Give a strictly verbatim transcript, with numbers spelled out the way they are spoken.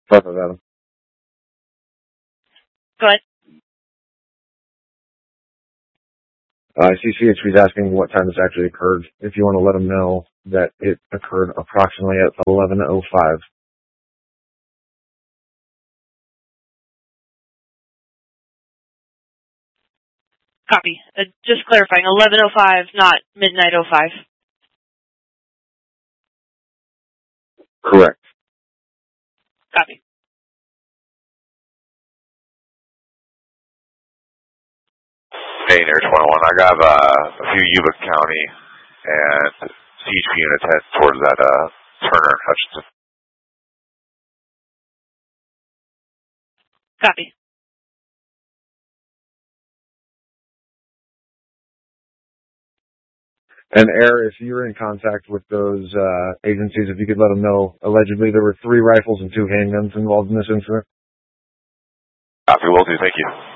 Perfect, Adam. Go ahead. Uh, C C H P is asking what time this actually occurred. If you want to let them know that it occurred approximately at eleven oh five. Copy. Uh, just clarifying, eleven oh five, not midnight oh five. Correct. Copy. Hey, Air twenty-one, I got uh, a few Yuba County and C H P units head towards that uh, Turner and Hutchinson. Copy. And Air, if you're in contact with those uh, agencies, if you could let them know, allegedly there were three rifles and two handguns involved in this incident. Copy, will do. Thank you.